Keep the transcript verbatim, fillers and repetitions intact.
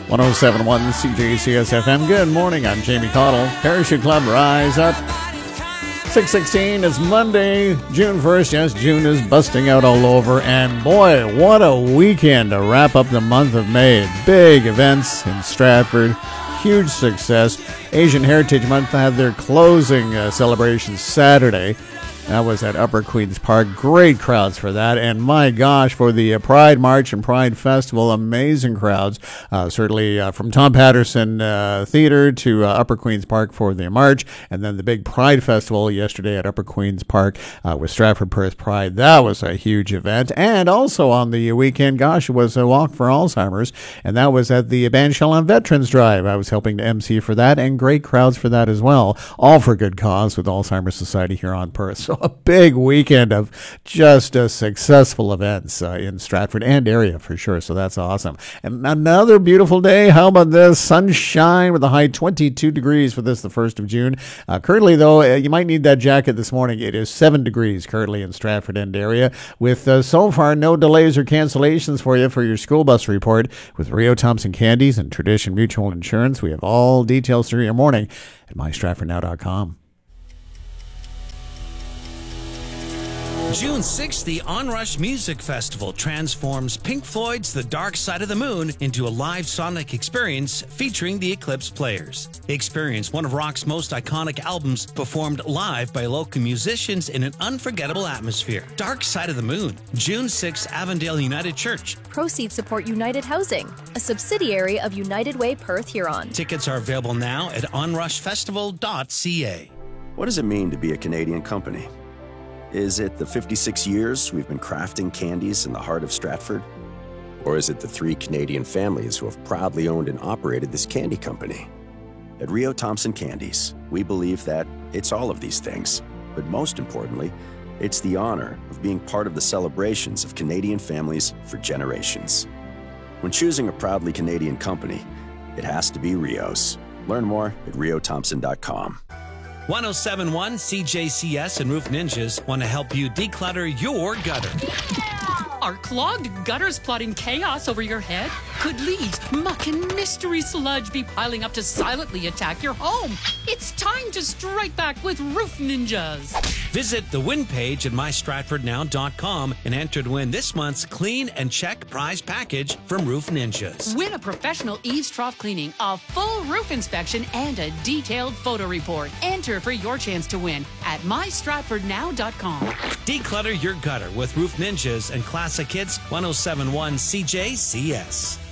one oh seven point one C J C S F M. Good morning, I'm Jamie Cottle. Parachute Club, rise up. six sixteen, it's Monday, June first. Yes, June is busting out all over. And boy, what a weekend to wrap up the month of May. Big events in Stratford. Huge success. Asian Heritage Month had their closing uh, celebration Saturday. That was at Upper Queen's Park. Great crowds for that. And my gosh, for the uh, Pride March and Pride Festival, amazing crowds. Uh, certainly uh, from Tom Patterson uh, Theater to uh, Upper Queen's Park for the march. And then the big Pride Festival yesterday at Upper Queen's Park uh, with Stratford Perth Pride. That was a huge event. And also on the weekend, gosh, it was a walk for Alzheimer's. And that was at the Banshell Veterans Drive. I was helping to M C for that. And great crowds for that as well. All for good cause with Alzheimer's Society here on Perth. So a big weekend of just uh, successful events uh, in Stratford and area for sure. So that's awesome. And another beautiful day. How about this? Sunshine with a high twenty-two degrees for this, the first of June. Uh, currently, though, uh, you might need that jacket this morning. It is seven degrees currently in Stratford and area with uh, so far no delays or cancellations for you for your school bus report with Rio Thompson Candies and Tradition Mutual Insurance. We have all details through your morning at my stratford now dot com. June sixth, the Onrush Music Festival transforms Pink Floyd's The Dark Side of the Moon into a live sonic experience featuring the Eclipse Players. Experience one of rock's most iconic albums performed live by local musicians in an unforgettable atmosphere. Dark Side of the Moon, June sixth, Avondale United Church. Proceeds support United Housing, a subsidiary of United Way Perth Huron. Tickets are available now at onrush festival dot c a. What does it mean to be a Canadian company? Is it the fifty-six years we've been crafting candies in the heart of Stratford? Or is it the three Canadian families who have proudly owned and operated this candy company? At Rio Thompson Candies, we believe that it's all of these things, but most importantly, it's the honor of being part of the celebrations of Canadian families for generations. When choosing a proudly Canadian company, it has to be Rio's. Learn more at rio thompson dot com. one oh seven point one C J C S and Roof Ninjas want to help you declutter your gutter. Are clogged gutters plotting chaos over your head? Could leaves, muck, and mystery sludge be piling up to silently attack your home? It's time to strike back with Roof Ninjas. Visit the win page at my stratford now dot com and enter to win this month's Clean and Check prize package from Roof Ninjas. Win a professional eaves trough cleaning, a full roof inspection, and a detailed photo report. Enter for your chance to win at my stratford now dot com. Declutter your gutter with Roof Ninjas and Classic Hits one oh seven point one C J C S.